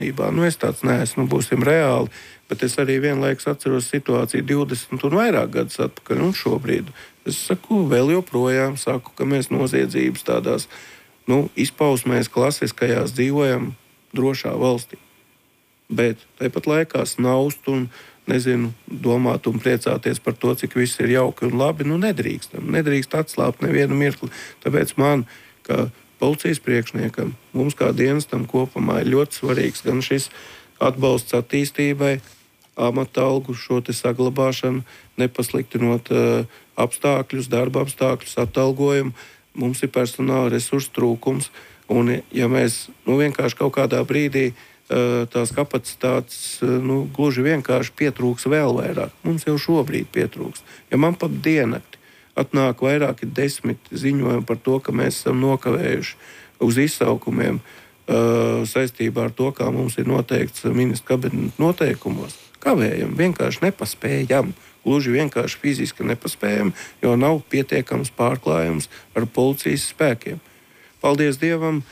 Nu, es tāds neesmu, būsim reāli, bet es arī vienlaikus atceros situāciju 20 un vairāk gadus atpakaļ, un šobrīd es saku, vēl joprojām saku, ka mēs noziedzības tādās izpausmēs klasiskajās dzīvojam drošā valstī. Bet tāpat laikā snaust un domāt un priecāties par to, cik viss ir jauki un labi, nedrīkst atslābt nevienu mirkli. Tāpēc man, kā policijas priekšniekam, mums kā dienestam kopumā ir ļoti svarīgs gan šis atbalsts attīstībai, amata algu šo te saglabāšanu, nepasliktinot apstākļus, darba apstākļus, atalgojumu. Mums ir personāla resursu trūkums, un ja mēs vienkārši kaut kādā brīdī tās kapacitātes gluži vienkārši pietrūks vēl vairāk. Mums jau šobrīd pietrūks. Ja man pat diennakti atnāk vairāki 10 ziņojumi par to, ka mēs esam nokavējuši uz izsaukumiem saistībā ar to, kā mums ir noteikts ministra kabineta noteikumos. Kavējam, vienkārši nepaspējam. Gluži vienkārši fiziski nepaspējam, jo nav pietiekams pārklājums ar policijas spēkiem. Paldies Dievam!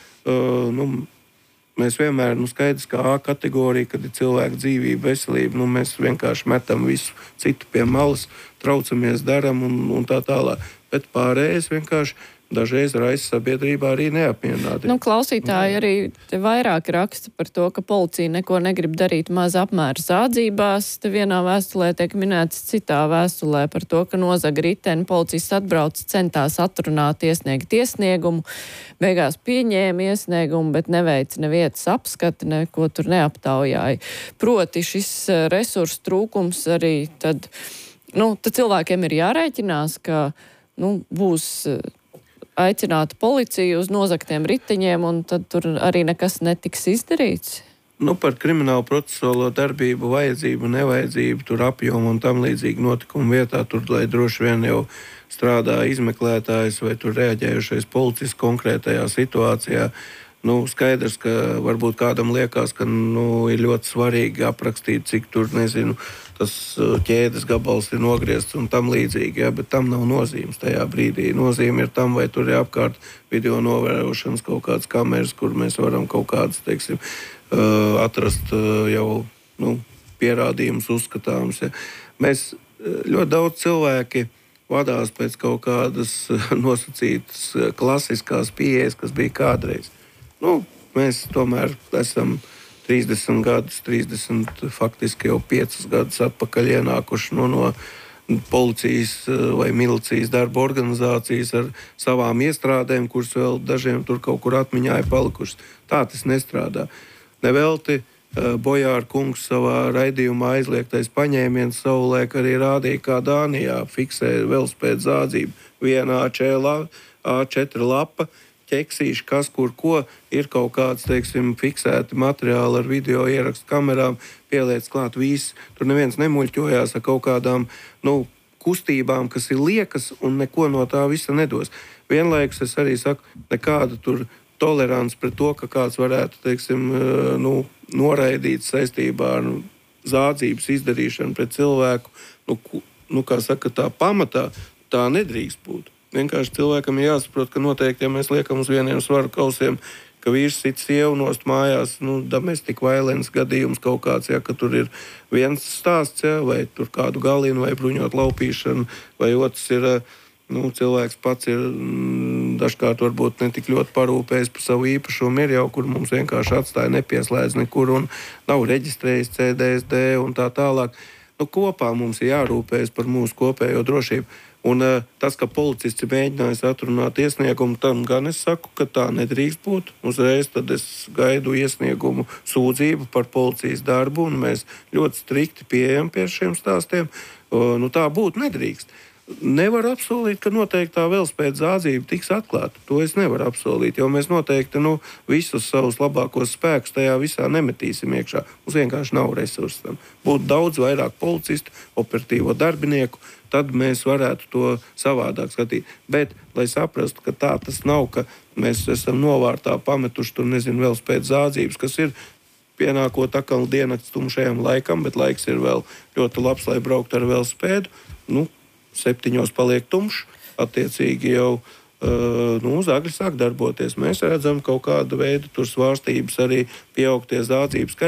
Mēs vienmēr, skaidrs, kā A kategorija, kad ir cilvēka dzīvība, veselība, mēs vienkārši metam visu citu pie malas, traucamies, daram un tā tālāk. Bet pārējais vienkārši dažreiz raisa sabiedrībā arī neapmierināti. Klausītāji arī vairāk raksta par to, ka policija neko negrib darīt maza apmēra zādzībās. Te vienā vēstulē tiek minēts citā vēstulē par to, ka nozaga riteni, policists atbrauc, centās atrunāt iesniegt iesniegumu, beigās pieņēma iesniegumu, bet neveica nevietas apskati, neko tur neaptaujāja. Proti šis resursu trūkums arī tad cilvēkiem ir jārēķinās, ka būs aicināt policiju uz nozagtiem riteņiem, un tad tur arī nekas netiks izdarīts? Par kriminālu procesuālo darbību, vajadzību, nevajadzību, tur apjomu un tam līdzīgi notikumu vietā, tur, lai droši vien jau strādā izmeklētājs vai tur reaģējušais policists konkrētajā situācijā. Skaidrs, ka varbūt kādam liekas, ka ir ļoti svarīgi aprakstīt, cik tur, tas ķēdes gabals ir nogriezts un tam līdzīgi, bet tam nav nozīmes tajā brīdī. Nozīme ir tam, vai tur ir apkārt video novērošanas kaut kādas kameras, kur mēs varam kaut kādas, atrast jau pierādījumus uzskatāmus. Ja. Mēs ļoti daudz cilvēki vadās pēc kaut kādas nosacītas klasiskās pieejas, kas bija kādreiz. Mēs tomēr esam 30 faktiski jau 5 gadus atpakaļ ienākuši no policijas vai milicijas darba organizācijas ar savām iestrādēm, kuras vēl dažiem tur kaut kur atmiņā ir palikušas. Tā tas nestrādā. Nevelti Bojāra kungs savā raidījumā aizliegtais paņēmiens savulaik arī rādīja, kā Dānijā fiksē velospēdu zādzību. Viena A4 lapa, ķeksīši, kas kur ko, ir kaut kāds, fiksēti materiāli ar video ierakstu kamerām, pieliec klāt viss. Tur neviens nemuļķojās ar kaut kādām, kustībām, kas ir liekas un neko no tā visa nedos. Vienlaikus es arī saku, nekāda tur tolerants pret to, ka kāds varētu, noraidīt saistībā ar zādzības izdarīšanu pret cilvēku. Kā saka, tā pamatā tā nedrīkst būt. Vienkārši cilvēkam ir jāsaprot, ka noteikti, ja mēs liekam uz vieniem svaru kausiem, ka vīrs sit sievu nost mājās, domestic violence gadījums kaut kāds, ka tur ir viens stāsts, vai tur kādu galinu vai bruņot laupīšanu, vai otrs ir, cilvēks pats ir dažkārt varbūt ne tik ļoti parūpējis par savu īpašumu, ir jau, kur mums vienkārši atstāja nepieslēdz nekur un nav reģistrējis CDSD un tā tālāk. Kopā mums ir jārūpējas par mūsu kopējo drošību. Un tas, ka policists ir mēģinājis atrunāt iesniegumu, tam gan es saku, ka tā nedrīkst būt. Uzreiz tad es gaidu iesniegumu sūdzību par policijas darbu, un mēs ļoti strikti pieejam pie šiem stāstiem. Tā būt nedrīkst. Nevar apsolīt, ka noteiktā velospēdu zādzība tiks atklāta. To es nevaru apsolīt, jo mēs noteikti visus savus labākos spēkus tajā visā nemetīsim iekšā. Mums vienkārši nav resursu tam. Būtu daudz vairāk policistu, operatīvo darbinieku, tad mēs varētu to savādāk skatīt. Bet, lai saprastu, ka tā tas nav, ka mēs esam novārtā pametuši tur, velospēdu zādzības, kas ir pienākot atkal diennakts tumšajam laikam, bet laiks ir vēl ļoti labs, lai brauktu ar velospēdu. 7 paliek tumšs, attiecīgi jau zagļi sāk darboties. Mēs redzam kaut kādu veidu tur svārstības, arī pieaugtie zādzību skaits.